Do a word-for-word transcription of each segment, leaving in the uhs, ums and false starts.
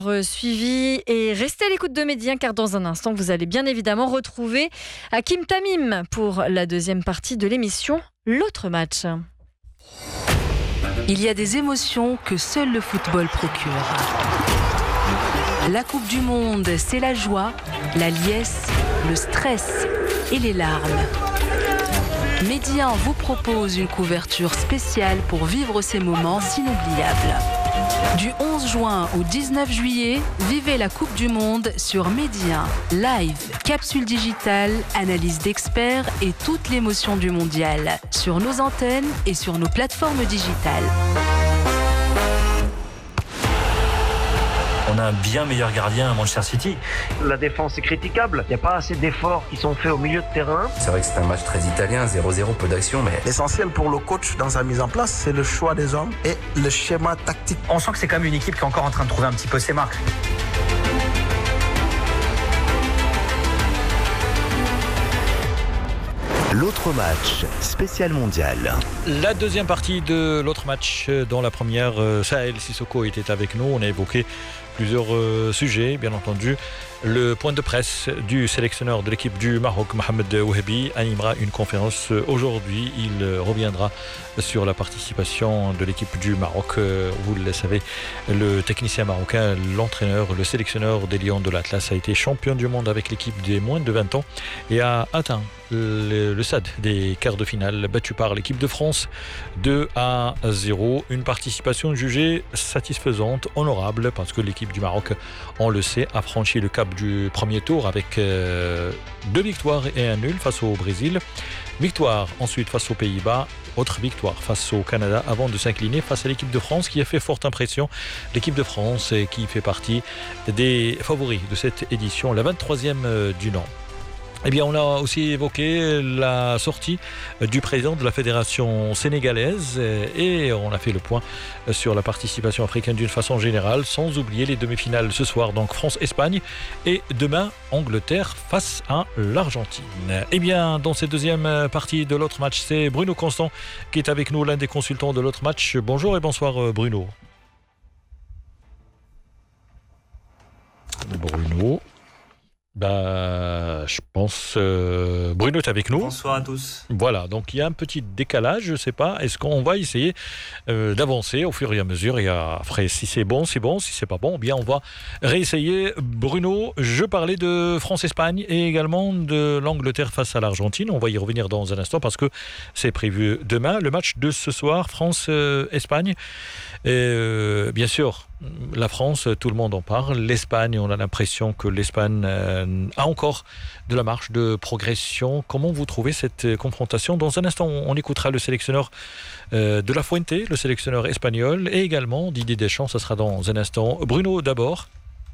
Suivi et restez à l'écoute de Média car dans un instant vous allez bien évidemment retrouver Hakim Tamim pour la deuxième partie de l'émission L'autre match. Il y a des émotions que seul le football procure. La Coupe du Monde, c'est la joie, la liesse, le stress et les larmes. Média vous propose une couverture spéciale pour vivre ces moments inoubliables. Du onze juin au dix-neuf juillet, vivez la Coupe du Monde sur Média. Live, capsule digitale, analyse d'experts et toute l'émotion du mondial. Sur nos antennes et sur nos plateformes digitales. On a un bien meilleur gardien à Manchester City. La défense est critiquable. Il n'y a pas assez d'efforts qui sont faits au milieu de terrain. C'est vrai que c'est un match très italien, zéro zéro, peu d'action. Mais l'essentiel pour le coach dans sa mise en place, c'est le choix des hommes et le schéma tactique. On sent que c'est quand même une équipe qui est encore en train de trouver un petit peu ses marques. L'autre match, spécial mondial. La deuxième partie de l'autre match, dans la première, Saël Sissoko était avec nous. On a évoqué plusieurs euh, sujets, bien entendu. Le point de presse du sélectionneur de l'équipe du Maroc, Mohamed Ouahabi, animera une conférence aujourd'hui. Il reviendra sur la participation de l'équipe du Maroc. Vous le savez, le technicien marocain, l'entraîneur, le sélectionneur des Lions de l'Atlas a été champion du monde avec l'équipe des moins de vingt ans et a atteint le, le stade des quarts de finale, battu par l'équipe de France deux à zéro. Une participation jugée satisfaisante, honorable, parce que l'équipe du Maroc, on le sait, a franchi le cap du premier tour avec euh, deux victoires et un nul face au Brésil. Victoire ensuite face aux Pays-Bas, autre victoire face au Canada avant de s'incliner face à l'équipe de France qui a fait forte impression. L'équipe de France qui fait partie des favoris de cette édition, la vingt-troisième du nom. Eh bien, on a aussi évoqué la sortie du président de la fédération sénégalaise et on a fait le point sur la participation africaine d'une façon générale, sans oublier les demi-finales ce soir, donc France-Espagne et demain Angleterre face à l'Argentine. Eh bien, dans cette deuxième partie de l'autre match, c'est Bruno Constant qui est avec nous, l'un des consultants de l'autre match. Bonjour et bonsoir Bruno. Bruno. Bah, je pense euh, Bruno est avec nous. Bonsoir à tous. Voilà, donc il y a un petit décalage, je ne sais pas. Est-ce qu'on va essayer euh, d'avancer au fur et à mesure et après, si c'est bon, c'est bon. Si c'est pas bon, eh bien on va réessayer. Bruno, je parlais de France-Espagne et également de l'Angleterre face à l'Argentine. On va y revenir dans un instant parce que c'est prévu demain. Le match de ce soir, France-Espagne. Et euh, bien sûr, la France, tout le monde en parle. L'Espagne, on a l'impression que l'Espagne euh, a encore de la marge de progression. Comment vous trouvez cette confrontation ? Dans un instant, on écoutera le sélectionneur euh, de la Fuente, le sélectionneur espagnol, et également Didier Deschamps. Ça sera dans un instant. Bruno, d'abord.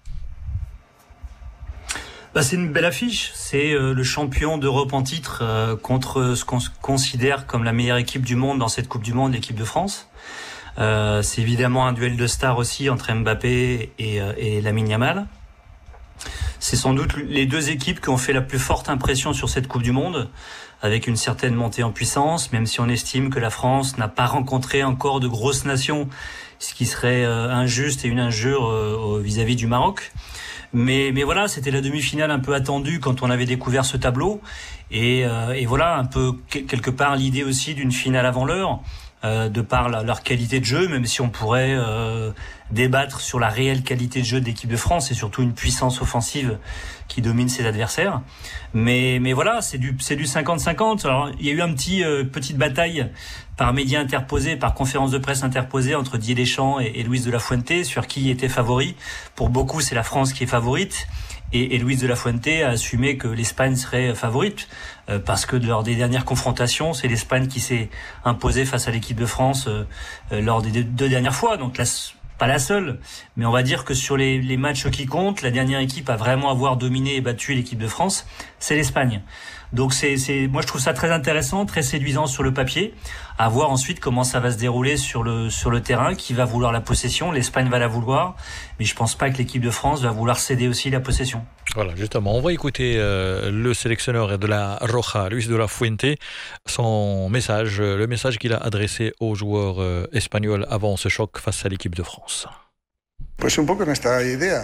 Bah, c'est une belle affiche. C'est euh, le champion d'Europe en titre euh, contre ce qu'on considère comme la meilleure équipe du monde dans cette Coupe du Monde, l'équipe de France. Euh, c'est évidemment un duel de stars aussi entre Mbappé et, euh, et Lamine Yamal. C'est sans doute les deux équipes qui ont fait la plus forte impression sur cette Coupe du Monde, avec une certaine montée en puissance, même si on estime que la France n'a pas rencontré encore de grosses nations, ce qui serait euh, injuste et une injure euh, vis-à-vis du Maroc. Mais, mais voilà, c'était la demi-finale un peu attendue quand on avait découvert ce tableau. Et, euh, et voilà, un peu quelque part l'idée aussi d'une finale avant l'heure. Euh, de par la, leur qualité de jeu, même si on pourrait euh, débattre sur la réelle qualité de jeu de l'équipe de France et surtout une puissance offensive qui domine ses adversaires. Mais, mais voilà, c'est du, c'est du cinquante cinquante. Alors, il y a eu un petit euh, petite bataille par médias interposés, par conférence de presse interposée entre Didier Deschamps et, et Luis de la Fuente sur qui était favori. Pour beaucoup, c'est la France qui est favorite. Et, et Luis de la Fuente a assumé que l'Espagne serait favorite euh, parce que lors des dernières confrontations, c'est l'Espagne qui s'est imposée face à l'équipe de France euh, euh, lors des deux, deux dernières fois. Donc la, pas la seule, mais on va dire que sur les, les matchs qui comptent, la dernière équipe à vraiment avoir dominé et battu l'équipe de France, c'est l'Espagne. Donc c'est, c'est, moi je trouve ça très intéressant, très séduisant sur le papier. À voir ensuite comment ça va se dérouler sur le sur le terrain, qui va vouloir la possession. L'Espagne va la vouloir, mais je pense pas que l'équipe de France va vouloir céder aussi la possession. Voilà, justement, on va écouter euh, le sélectionneur de la Roja, Luis de la Fuente, son message, le message qu'il a adressé aux joueurs euh, espagnols avant ce choc face à l'équipe de France. Pues un poco en esta idea.